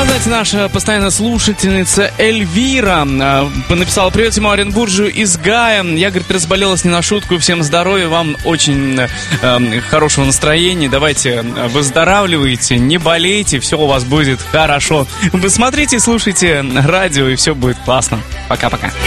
Знаете, наша постоянная слушательница Эльвира написала: привет всему Оренбуржу из Гая. Я, говорит, разболелась не на шутку. Всем здоровья, вам очень хорошего настроения. Давайте выздоравливайте, не болейте, все у вас будет хорошо. Вы смотрите, слушайте радио, и все будет классно. Пока-пока.